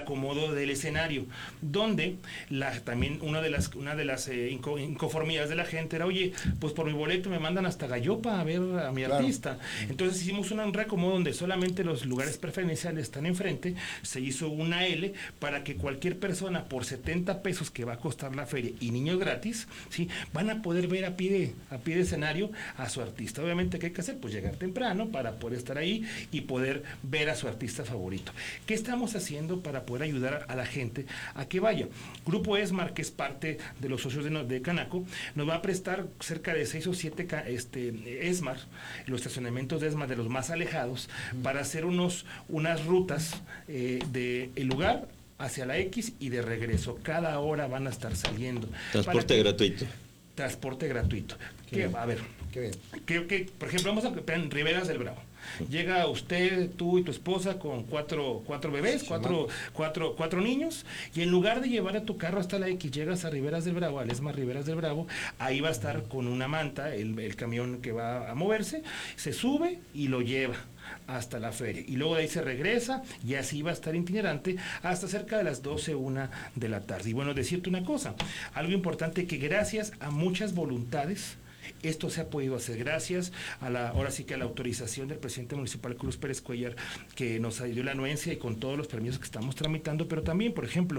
acomodo del escenario, donde también una de las inconformidades de la gente era, oye, pues por mi boleto me mandan hasta Gallopa a ver a mi artista. Entonces hicimos un reacomodo donde solamente los lugares preferenciales están enfrente, se hizo una L para que cualquier persona por 70 pesos que va a costar la feria y niños gratis, ¿sí? Van a poder ver a pie de escenario a su artista. Obviamente, ¿qué hay que hacer? Pues llegar temprano para poder estar ahí y poder ver a su artista favorito. ¿Qué estamos haciendo para poder ayudar a la gente a que vaya? Grupo ESMAR, que es parte de los socios de Canaco, nos va a prestar cerca de 6 o 7 ESMAR, los estacionamientos de ESMAR de los más alejados, para hacer unas rutas del lugar hacia la X y de regreso. Cada hora van a estar saliendo. Transporte gratuito. Transporte gratuito. A ver, que, por ejemplo, vamos a ver en Riberas del Bravo. Llega usted, tú y tu esposa con cuatro bebés, cuatro niños, y en lugar de llevar a tu carro hasta la X, llegas a Riberas del Bravo, al ESMA Riberas del Bravo, ahí va a estar con una manta, el camión que va a moverse, se sube y lo lleva hasta la feria, y luego de ahí se regresa, y así va a estar itinerante hasta cerca de las 12:01 de la tarde. Y bueno, decirte una cosa, algo importante, que gracias a muchas voluntades, esto se ha podido hacer gracias a ahora sí que a la autorización del presidente municipal Cruz Pérez Cuellar, que nos dio la anuencia y con todos los permisos que estamos tramitando, pero también, por ejemplo,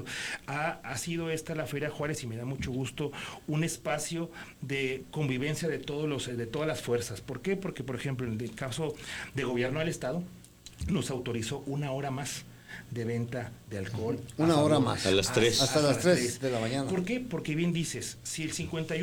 ha sido esta la Feria Juárez, y me da mucho gusto, un espacio de convivencia de todas las fuerzas. ¿Por qué? Porque, por ejemplo, en el caso de gobierno del estado, nos autorizó 1 hora más de venta de alcohol. 1 hora más. A las 3. Hasta las 3 de la mañana. ¿Por qué? Porque bien dices, si el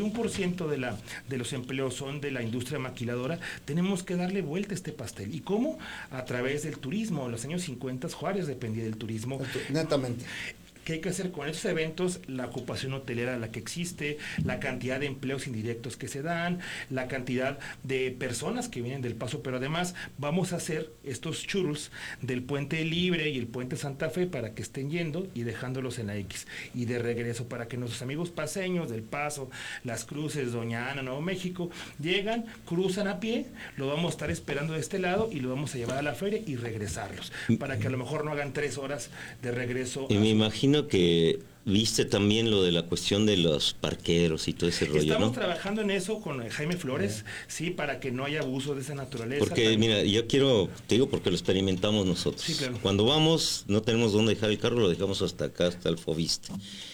51% de los empleos son de la industria maquiladora, tenemos que darle vuelta a este pastel. ¿Y cómo? A través del turismo. En los años 50 Juárez dependía del turismo. Netamente. ¿Qué hay que hacer con estos eventos? La ocupación hotelera, la que existe, la cantidad de empleos indirectos que se dan, la cantidad de personas que vienen del Paso, pero además vamos a hacer estos churros del Puente Libre y el Puente Santa Fe para que estén yendo y dejándolos en la X, y de regreso para que nuestros amigos paseños del Paso, Las Cruces, Doña Ana, Nuevo México, llegan, cruzan a pie, lo vamos a estar esperando de este lado y lo vamos a llevar a la feria y regresarlos, para que a lo mejor no hagan 3 horas de regreso. Y me imagino que viste también lo de la cuestión de los parqueros y todo ese rollo, Estamos ¿no? trabajando en eso con Jaime Flores, sí, para que no haya abuso de esa naturaleza. Porque, mira, yo te digo porque lo experimentamos nosotros. Sí, claro. Cuando vamos, no tenemos dónde dejar el carro, lo dejamos hasta acá, hasta el Fobiste.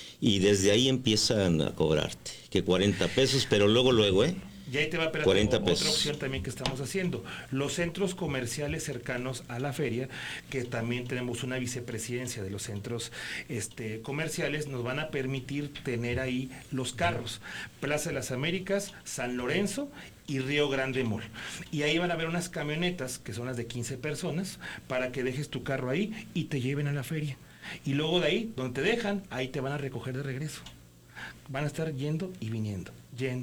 Y desde ahí empiezan a cobrarte, que 40 pesos, pero luego, Y ahí te va a otra opción también que estamos haciendo. Los centros comerciales cercanos a la feria, que también tenemos una vicepresidencia de los centros comerciales, nos van a permitir tener ahí los carros. Plaza de las Américas, San Lorenzo y Río Grande Mall. Y ahí van a haber unas camionetas, que son las de 15 personas, para que dejes tu carro ahí y te lleven a la feria. Y luego de ahí, donde te dejan, ahí te van a recoger de regreso. Van a estar yendo y viniendo,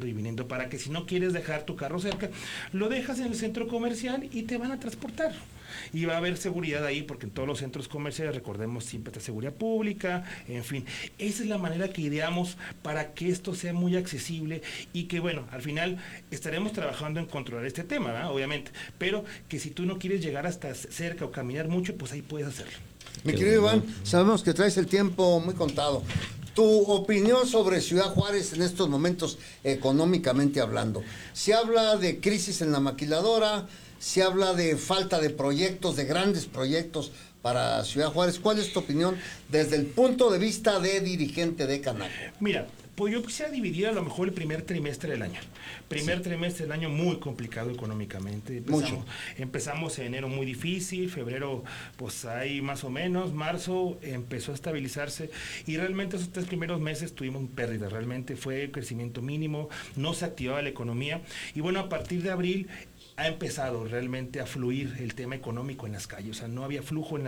para que si no quieres dejar tu carro cerca, lo dejas en el centro comercial y te van a transportar. Y va a haber seguridad ahí, porque en todos los centros comerciales, recordemos, siempre está seguridad pública, en fin. Esa es la manera que ideamos para que esto sea muy accesible y que, bueno, al final estaremos trabajando en controlar este tema, ¿verdad? Obviamente, pero que si tú no quieres llegar hasta cerca o caminar mucho, pues ahí puedes hacerlo. Mi querido Iván, sabemos que traes el tiempo muy contado. Tu opinión sobre Ciudad Juárez en estos momentos, económicamente hablando. Se habla de crisis en la maquiladora, se habla de falta de proyectos, de grandes proyectos para Ciudad Juárez. ¿Cuál es tu opinión desde el punto de vista de dirigente de Canaco? Mira, pues yo quisiera dividir a lo mejor el primer trimestre del año. Trimestre del año muy complicado económicamente. Empezamos en enero muy difícil, febrero pues ahí más o menos, marzo empezó a estabilizarse y realmente esos 3 primeros meses tuvimos pérdidas, realmente fue crecimiento mínimo, no se activaba la economía y bueno, a partir de abril ha empezado realmente a fluir el tema económico en las calles, o sea, no había flujo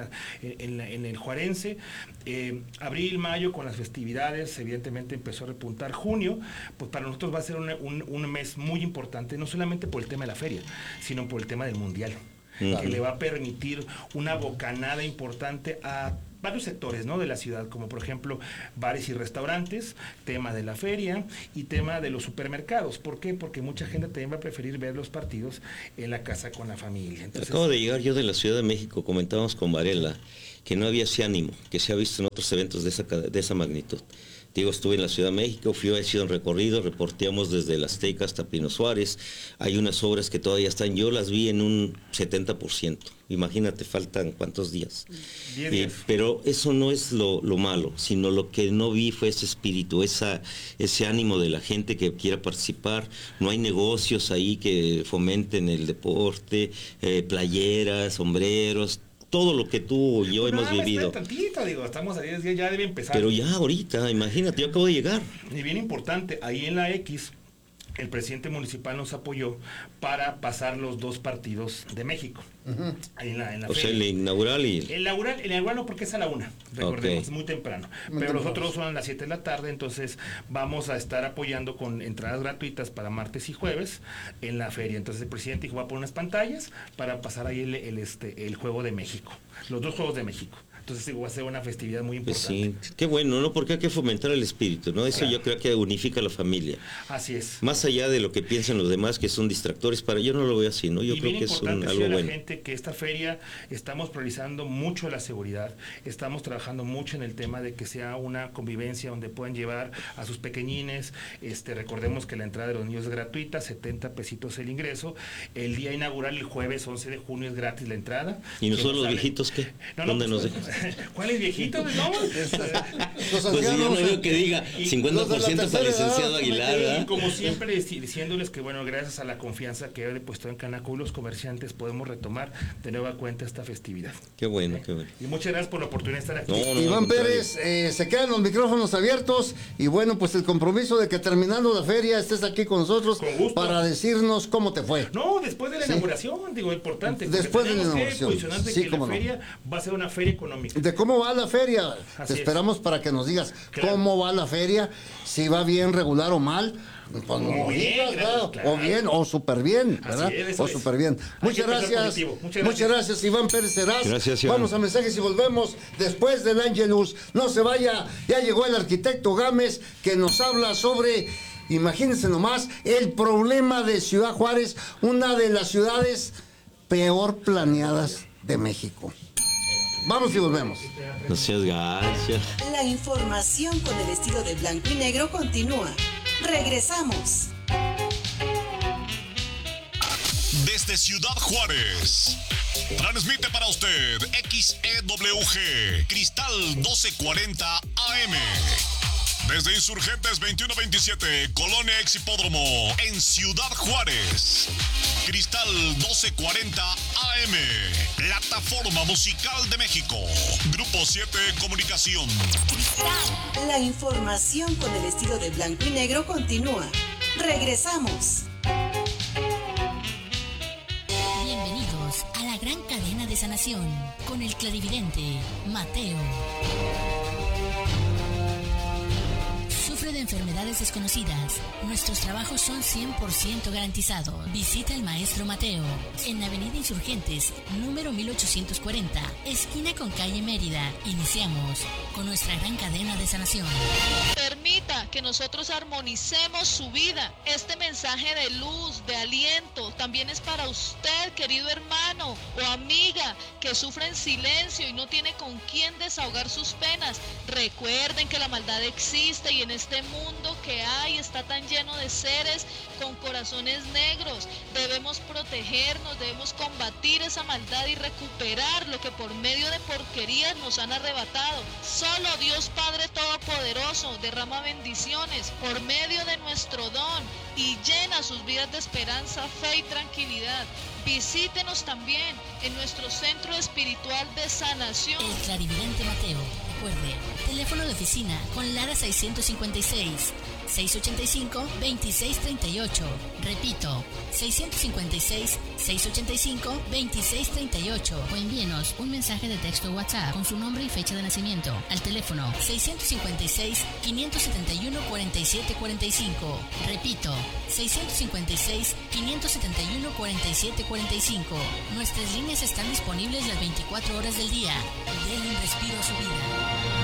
en el juarense. Abril, mayo, con las festividades, evidentemente empezó a repuntar. Junio, pues para nosotros va a ser un mes muy importante, no solamente por el tema de la feria, sino por el tema del mundial, que le va a permitir una bocanada importante a varios sectores, ¿no?, de la ciudad, como por ejemplo bares y restaurantes, tema de la feria y tema de los supermercados. ¿Por qué? Porque mucha gente también va a preferir ver los partidos en la casa con la familia. Entonces, acabo de llegar yo de la Ciudad de México, comentábamos con Varela que no había ese ánimo que se ha visto en otros eventos de esa magnitud. Digo, estuve en la Ciudad de México, he sido en recorrido, reporteamos desde el Azteca hasta Pino Suárez. Hay unas obras que todavía están, yo las vi en un 70%. Imagínate, faltan ¿cuántos días? 10 días. Pero eso no es lo malo, sino lo que no vi fue ese espíritu, ese ánimo de la gente que quiera participar. No hay negocios ahí que fomenten el deporte, playeras, sombreros, todo lo que tú y yo hemos vivido. Tantito, digo, estamos a 10 días, ya debe empezar. Pero ya ahorita, imagínate, yo acabo de llegar. Y bien importante, ahí en la X, el presidente municipal nos apoyó para pasar los 2 partidos de México. Uh-huh. Ahí en la o sea, el inaugural y... El inaugural no, porque es a la 1, recordemos, es muy temprano. Pero los otros son a las 7 de la tarde, entonces vamos a estar apoyando con entradas gratuitas para martes y jueves en la feria. Entonces el presidente dijo, va a poner unas pantallas para pasar ahí el Juego de México, los 2 Juegos de México. Entonces va a ser una festividad muy importante. Pues sí, qué bueno, ¿no? Porque hay que fomentar el espíritu, ¿no? Eso claro. Yo creo que unifica a la familia. Así es. Más allá de lo que piensan los demás, que son distractores, yo no lo veo así, ¿no? Yo creo que es algo bueno. La gente que esta feria estamos priorizando mucho la seguridad, estamos trabajando mucho en el tema de que sea una convivencia donde puedan llevar a sus pequeñines. Recordemos que la entrada de los niños es gratuita, 70 pesitos el ingreso. El día inaugural, el jueves 11 de junio, es gratis la entrada. ¿Y nosotros los viejitos qué? ¿Dónde nos dejan? ¿Cuáles viejitos? No, pues yo no veo que diga 50% para el licenciado Aguilar, ¿verdad? Y como siempre diciéndoles que bueno, gracias a la confianza que he depuesto en Canaco y los comerciantes podemos retomar de nueva cuenta esta festividad. Qué bueno, qué bueno. Y muchas gracias por la oportunidad de estar aquí. Iván Pérez, se quedan los micrófonos abiertos y bueno, pues el compromiso de que terminando la feria estés aquí con nosotros para decirnos cómo te fue. No, después de la inauguración, digo, importante. Después de la inauguración. Sí, que la feria va a ser una feria económica. De cómo va la feria. Te esperamos para que nos digas cómo va la feria, si va bien, regular o mal. Pues muy bien, claro. O bien, o súper bien, ¿verdad? O súper bien. Muchas gracias, Iván Pérez Heras. Gracias, Iván. Vamos a mensajes y volvemos después del Ángelus. No se vaya, ya llegó el arquitecto Gámez que nos habla sobre, imagínense nomás, el problema de Ciudad Juárez, una de las ciudades peor planeadas de México. Vamos y volvemos. No seas gacha. La información con el estilo de blanco y negro continúa. Regresamos. Desde Ciudad Juárez, transmite para usted XEWG Cristal 1240 AM. Desde Insurgentes 2127, Colonia Ex Hipódromo, en Ciudad Juárez. Cristal 1240 AM, Plataforma Musical de México. Grupo 7 Comunicación. La información con el estilo de blanco y negro continúa. Regresamos. Bienvenidos a la gran cadena de sanación con el clarividente Mateo. Sufre de enfermedades desconocidas. Nuestros trabajos son 100% garantizados. Visita al maestro Mateo en Avenida Insurgentes, número 1840, esquina con calle Mérida. Iniciamos con nuestra gran cadena de sanación. Permita que nosotros armonicemos su vida. Este mensaje de luz, de aliento, también es para usted, querido hermano o amiga, que sufre en silencio y no tiene con quién desahogar sus penas. Recuerden que la maldad existe y en este mundo que hay está tan lleno de seres con corazones negros. Debemos protegernos, debemos combatir esa maldad y recuperar lo que por medio de porquerías nos han arrebatado. Solo Dios Padre Todopoderoso derrama bendiciones por medio de nuestro don y llena sus vidas de esperanza, fe y tranquilidad. Visítenos también en nuestro centro espiritual de sanación. El clarividente Mateo. Recuerde, teléfono de oficina con Lara 656 656-685-2638. Repito, 656-685-2638. O envíenos un mensaje de texto WhatsApp con su nombre y fecha de nacimiento al teléfono 656-571-4745. Repito, 656-571-4745. Nuestras líneas están disponibles las 24 horas del día. Denle un respiro a su vida.